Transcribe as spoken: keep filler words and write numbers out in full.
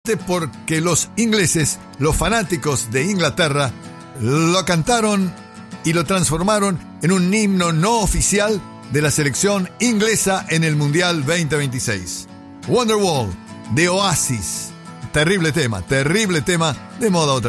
porque los ingleses, los fanáticos de Inglaterra, lo cantaron y lo transformaron en un himno no oficial de la selección inglesa en el Mundial veinte veintiséis. Wonderwall, de Oasis. Terrible tema, terrible tema, de moda otra.